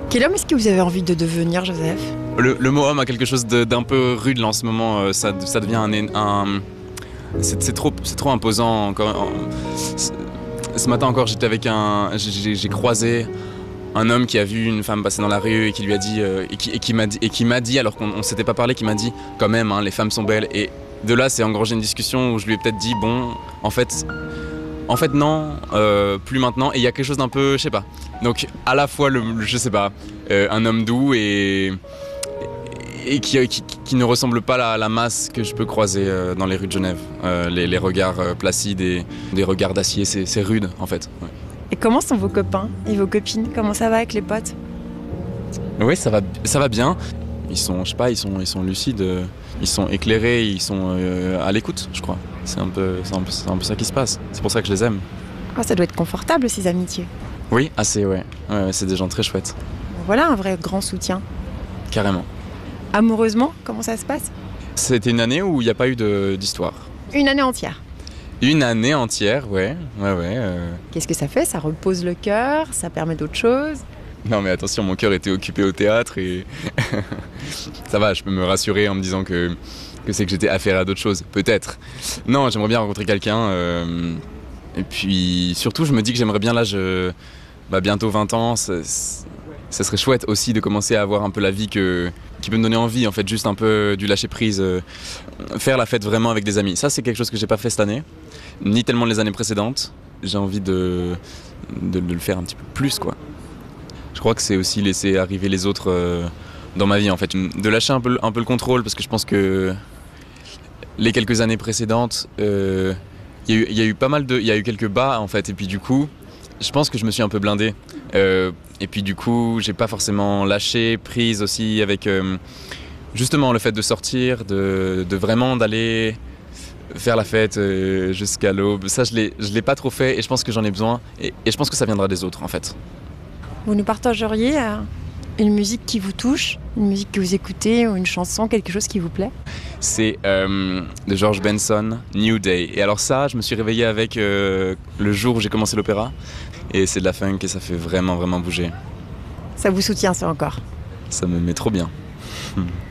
Quel homme est-ce que vous avez envie de devenir, Joseph? Le mot homme a quelque chose d'un peu rude là en ce moment. Ça devient c'est trop imposant. Ce matin encore, j'étais avec j'ai croisé un homme qui a vu une femme passer dans la rue et qui lui a dit et qui m'a dit alors qu'on s'était pas parlé, qui m'a dit quand même les femmes sont belles. Et de là, c'est engrangé une discussion où je lui ai peut-être dit bon, en fait non, plus maintenant. Et il y a quelque chose d'un peu, je sais pas. Donc à la fois je sais pas, un homme doux et qui ne ressemble pas à la masse que je peux croiser dans les rues de Genève. Les regards placides et des regards d'acier, c'est rude en fait. Ouais. Et comment sont vos copains et vos copines? Comment ça va avec les potes? Oui, ça va bien. Ils sont, je sais pas, ils sont lucides, ils sont éclairés, ils sont à l'écoute, je crois. C'est un peu ça qui se passe. C'est pour ça que je les aime. Oh, ça doit être confortable ces amitiés. Oui, assez, ouais. C'est des gens très chouettes. Voilà un vrai grand soutien. Carrément. Amoureusement, comment ça se passe? C'était une année où il n'y a pas eu d'histoire. Une année entière. Une année entière, ouais. Qu'est-ce que ça fait? Ça repose le cœur, ça permet d'autres choses. Non mais attention, mon cœur était occupé au théâtre et ça va, je peux me rassurer en me disant que c'est que j'étais affaire à d'autres choses, peut-être. Non, j'aimerais bien rencontrer quelqu'un et puis surtout je me dis que j'aimerais bien l'âge bientôt 20 ans, ça serait chouette aussi de commencer à avoir un peu la vie qui peut me donner envie en fait, juste un peu du lâcher prise, faire la fête vraiment avec des amis. Ça c'est quelque chose que j'ai pas fait cette année, ni tellement les années précédentes. J'ai envie de le faire un petit peu plus quoi. Je crois que c'est aussi laisser arriver les autres dans ma vie en fait, de lâcher un peu le contrôle parce que je pense que les quelques années précédentes, il y a eu quelques bas en fait et puis du coup, je pense que je me suis un peu blindé et puis du coup, j'ai pas forcément lâché prise aussi avec justement le fait de sortir, de vraiment d'aller faire la fête jusqu'à l'aube. Ça, je l'ai pas trop fait et je pense que j'en ai besoin et je pense que ça viendra des autres en fait. Vous nous partageriez une musique qui vous touche, une musique que vous écoutez ou une chanson, quelque chose qui vous plaît? C'est de George Benson, New Day. Et alors ça, je me suis réveillé avec le jour où j'ai commencé l'opéra. Et c'est de la funk et ça fait vraiment, vraiment bouger. Ça vous soutient ça encore? Ça me met trop bien.